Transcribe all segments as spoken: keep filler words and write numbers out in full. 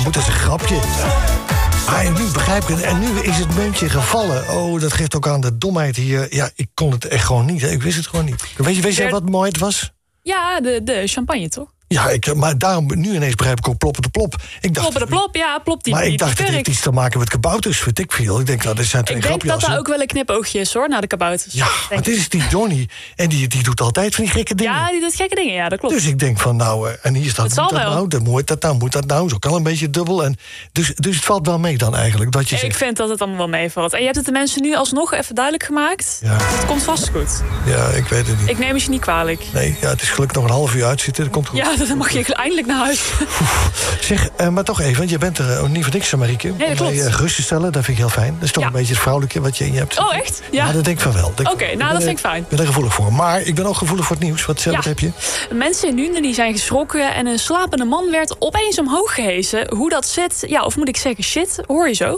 moet, dat is een grapje. Ah, en nu begrijp ik het. En nu is het muntje gevallen. Oh, dat geeft ook aan de domheid hier. Ja, ik kon het echt gewoon niet. Ik wist het gewoon niet. Weet je, weet je wat mooi het was? Ja, de, de champagne, toch? Ja, ik, maar daarom, nu ineens begrijp ik ook ploppen de plop. Ik dacht, ploppen de plop, ja, plop die. Maar die ik dacht, die het heeft iets te maken met kabouters, weet ik veel. Ik denk, nou, dat zijn twee Ik denk dat grapjassen. dat ook wel een knipoogje is, hoor, naar de kabouters. Ja, maar dit is die Johnny. En die, die doet altijd van die gekke dingen. Ja, die doet gekke dingen, ja, dat klopt. Dus ik denk van, nou, uh, en hier staat, Het zal moet dat wel. nou, dan moet dat nou, moet dat nou. Zo kan een beetje dubbel. En dus, dus het valt wel mee dan eigenlijk, dat je Ik zegt. vind dat het allemaal wel meevalt. En je hebt het de mensen nu alsnog even duidelijk gemaakt. Ja. Het komt vast goed. Ja, ik weet het niet. Ik neem het je niet kwalijk. Nee, ja, het is gelukkig nog een half uur uitzitten, dat komt goed. Ja, dan mag je eindelijk naar huis. Zeg, uh, maar toch even, want je bent er uh, niet voor niks, Marieke. Nee, dat klopt. Om mij uh, gerust te stellen, dat vind ik heel fijn. Dat is toch Ja. een beetje het vrouwelijke wat je in je hebt. Oh, echt? Ja. Ja, dat denk ik van wel. Oké, okay, nou, dat vind ik fijn. Ik ben er gevoelig voor. Maar ik ben ook gevoelig voor het nieuws. Wat, Ja. wat heb je? Mensen in Nuenen die zijn geschrokken en een slapende man werd opeens omhoog gehesen. Hoe dat zit, ja, of moet ik zeggen shit, hoor je zo.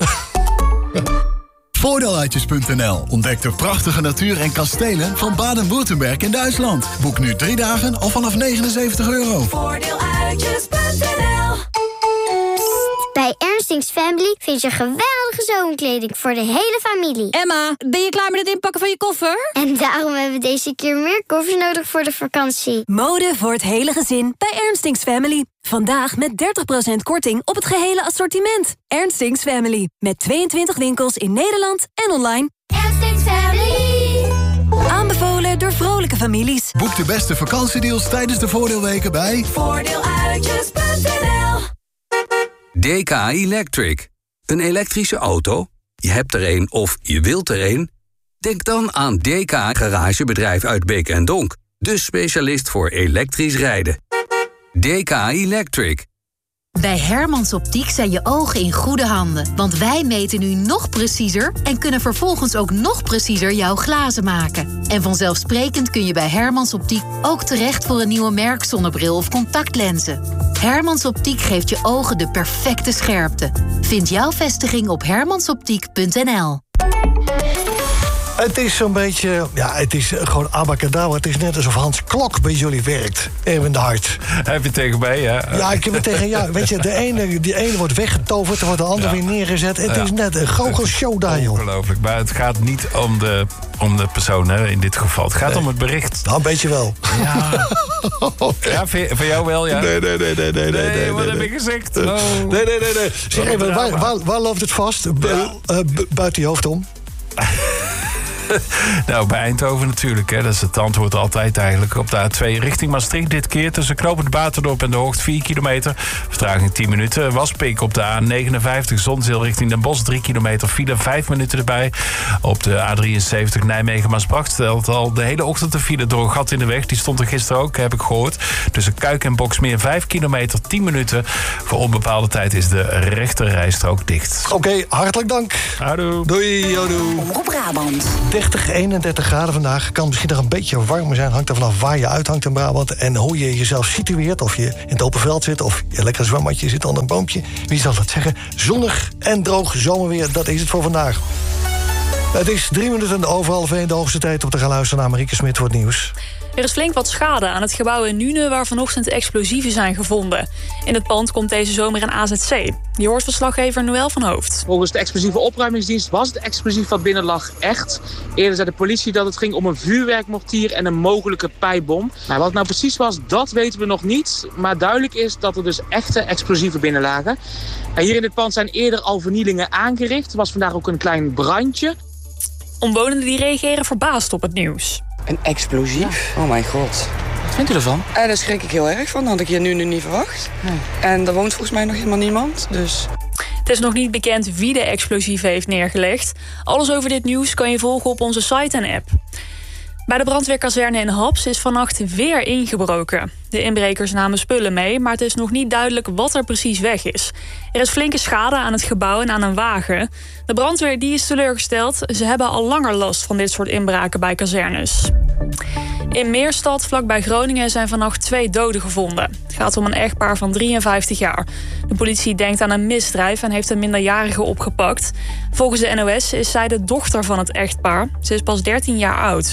Voordeeluitjes punt n l ontdekt de prachtige natuur en kastelen van Baden-Württemberg in Duitsland. Boek nu drie dagen al vanaf negenenzeventig euro. Voordeeluitjes punt n l. Bij Ernstings Family vind je geweldige zomerkleding voor de hele familie. Emma, ben je klaar met het inpakken van je koffer? En daarom hebben we deze keer meer koffers nodig voor de vakantie. Mode voor het hele gezin bij Ernstings Family. Vandaag met dertig procent korting op het gehele assortiment. Ernstings Family. Met tweeëntwintig winkels in Nederland en online. Ernstings Family. Aanbevolen door vrolijke families. Boek de beste vakantiedeals tijdens de voordeelweken bij Voordeeluitjes punt n l. D K Electric. Een elektrische auto? Je hebt er een of je wilt er een? Denk dan aan D K Garagebedrijf uit Beek en Donk. De specialist voor elektrisch rijden. D K Electric. Bij Hermans Optiek zijn je ogen in goede handen. Want wij meten nu nog preciezer en kunnen vervolgens ook nog preciezer jouw glazen maken. En vanzelfsprekend kun je bij Hermans Optiek ook terecht voor een nieuwe merkzonnebril of contactlenzen. Hermans Optiek geeft je ogen de perfecte scherpte. Vind jouw vestiging op hermansoptiek punt n l. Het is zo'n beetje, ja, het is gewoon abacadabra. Het is net alsof Hans Klok bij jullie werkt. Erwin de Hart. Heb je tegen mij, hè? Ja, ik heb het tegen jou. Weet je, de ene, die ene wordt weggetoverd, dan wordt de andere Ja. weer neergezet. Het Ja. is net een goochelshow daar, joh. Ongelooflijk. Maar het gaat niet om de, om de persoon, hè, in dit geval. Het gaat Nee. om het bericht. Nou, een beetje wel. Ja, ja voor, voor jou wel, ja? Nee, nee, nee, nee, nee, nee. Nee, wat nee, heb nee. ik gezegd? Uh, Oh. Nee, nee, nee, nee. Zeg Wat even, een waar, drama. waar, waar loopt het vast? Bu- Ja. uh, bu- buiten je hoofd om? Nou, bij Eindhoven natuurlijk. Hè. Dat is het antwoord altijd eigenlijk. Op de A twee richting Maastricht dit keer. Tussen Knopend Baterdorp en de Hoogte vier kilometer. Vertraging tien minuten. Waspik op de A negenenvijftig Zonzeel richting Den Bosch. drie kilometer file, vijf minuten erbij. Op de A drieënzeventig Nijmegen-Maasbracht stelt al de hele ochtend de file door een gat in de weg. Die stond er gisteren ook, heb ik gehoord. Tussen Kuik en Boksmeer vijf kilometer, tien minuten. Voor onbepaalde tijd is de rechterrijstrook dicht. Oké, okay, hartelijk dank. Houdoe. Doei, houdoe. Op Brabant. dertig, eenendertig graden vandaag. Kan misschien nog een beetje warmer zijn. Hangt er vanaf waar je uithangt in Brabant. En hoe je jezelf situeert. Of je in het open veld zit. Of je lekker zwemmatje zit onder een boompje. Wie zal dat zeggen? Zonnig en droog zomerweer. Dat is het voor vandaag. Het is drie minuten over half één. De hoogste tijd om te gaan luisteren naar Marieke Smit voor het nieuws. Er is flink wat schade aan het gebouw in Nuenen waar vanochtend explosieven zijn gevonden. In het pand komt deze zomer een A Z C. Je hoort verslaggever Noël van Hoofd. Volgens de explosieve opruimingsdienst was het explosief wat binnen lag echt. Eerder zei de politie dat het ging om een vuurwerkmortier en een mogelijke pijpbom. Maar wat het nou precies was, dat weten we nog niet. Maar duidelijk is dat er dus echte explosieven binnen lagen. En hier in dit pand zijn eerder al vernielingen aangericht. Er was vandaag ook een klein brandje. Omwonenden die reageren verbaasd op het nieuws. Een explosief? Oh mijn god. Wat vindt u ervan? Eh, daar schrik ik heel erg van. Dat had ik hier nu, nu niet verwacht. Nee. En er woont volgens mij nog helemaal niemand. Dus... Het is nog niet bekend wie de explosieven heeft neergelegd. Alles over dit nieuws kan je volgen op onze site en app. Bij de brandweerkazerne in Haps is vannacht weer ingebroken. De inbrekers namen spullen mee, maar het is nog niet duidelijk wat er precies weg is. Er is flinke schade aan het gebouw en aan een wagen. De brandweer die is teleurgesteld. Ze hebben al langer last van dit soort inbraken bij kazernes. In Meerstad, vlakbij Groningen, zijn vannacht twee doden gevonden. Het gaat om een echtpaar van drieënvijftig jaar. De politie denkt aan een misdrijf en heeft een minderjarige opgepakt. Volgens de N O S is zij de dochter van het echtpaar. Ze is pas dertien jaar oud. De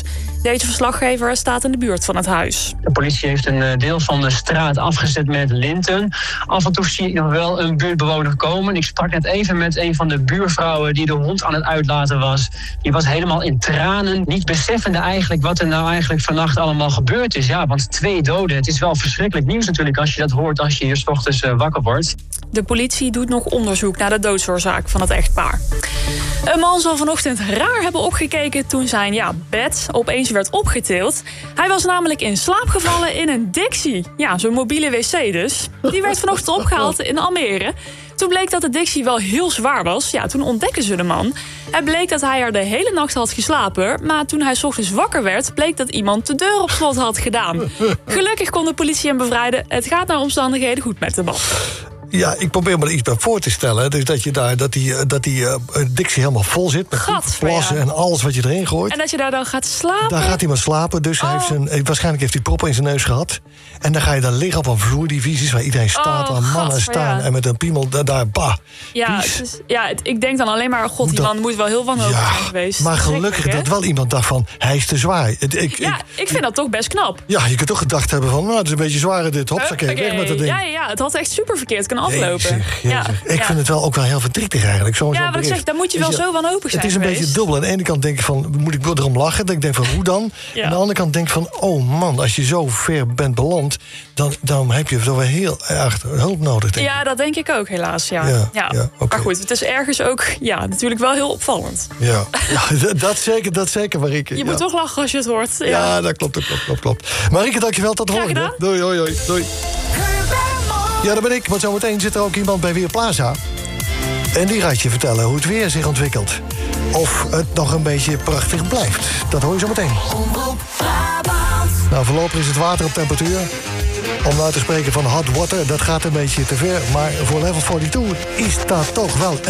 Deze verslaggever staat in de buurt van het huis. De politie heeft een deel van de straat afgezet met linten. Af en toe zie ik nog wel een buurtbewoner komen. Ik sprak net even met een van de buurvrouwen die de hond aan het uitlaten was. Die was helemaal in tranen, niet beseffende eigenlijk wat er nou eigenlijk vannacht allemaal gebeurd is. Ja, want twee doden. Het is wel verschrikkelijk nieuws natuurlijk als je dat hoort als je hier 's ochtends uh, wakker wordt. De politie doet nog onderzoek naar de doodsoorzaak van het echtpaar. Een man zal vanochtend raar hebben opgekeken toen zijn ja, bed opeens werd opgetild. Hij was namelijk in slaap gevallen in een Dixie. Ja, zo'n mobiele wc dus. Die werd vanochtend opgehaald in Almere. Toen bleek dat de Dixie wel heel zwaar was. Ja, toen ontdekten ze de man. Het bleek dat hij er de hele nacht had geslapen. Maar toen hij 's ochtends wakker werd, bleek dat iemand de deur op slot had gedaan. Gelukkig kon de politie hem bevrijden. Het gaat naar omstandigheden goed met de man. Ja, ik probeer me er iets bij voor te stellen. Dus dat je daar dat die, dat die uh, Dixie helemaal vol zit met plassen ja. en alles wat je erin gooit. En dat je daar dan gaat slapen. Daar gaat iemand slapen, dus oh. hij heeft zijn, waarschijnlijk heeft hij proppen in zijn neus gehad. En dan ga je dan liggen op een vloerdivisies waar iedereen staat, oh, waar mannen God, staan ja. en met een piemel daar, daar bah. Ja, het is, ja het, ik denk dan alleen maar, god, die man moet wel heel wanhopig ja, zijn geweest. Maar gelukkig dat wel iemand dacht van, hij is te zwaar. Ik, ik, ja, ik, ik vind dat toch best knap. Ja, je kunt toch gedacht hebben van, nou, het is een beetje zwaar dit, hopsakee, weg met dat ding. Ja, ja, het had echt super verkeerd kunnen aflopen. Nee, zeg, ja, ik ja. vind het wel ook wel heel verdrietig eigenlijk. Zo, ja, zo wat ik zeg, daar moet je wel dus, zo wanhopig zijn Het is een geweest. beetje dubbel. Aan de ene kant denk ik van, moet ik erom lachen? Dan denk ik van, hoe dan? Ja. Aan de andere kant denk ik van, oh man, als je zo ver bent beland, dan, dan heb je wel heel erg hulp nodig. Denk ja, dat denk ik ook helaas, ja. ja, ja. ja okay. Maar goed, het is ergens ook ja, natuurlijk wel heel opvallend. Ja, ja dat zeker, dat zeker, Marieke. Je ja. moet toch lachen als je het hoort. Ja, ja dat klopt, dat klopt, klopt, klopt. Marieke, dankjewel, tot de volgende. Doei, hoi, hoi, doei. Ja, dat ben ik, want zometeen zit er ook iemand bij Weerplaza. En die gaat je vertellen hoe het weer zich ontwikkelt. Of het nog een beetje prachtig blijft. Dat hoor je zo meteen. Nou, voorlopig is het water op temperatuur. Om nou te spreken van hot water, dat gaat een beetje te ver. Maar voor level tweeënveertig is dat toch wel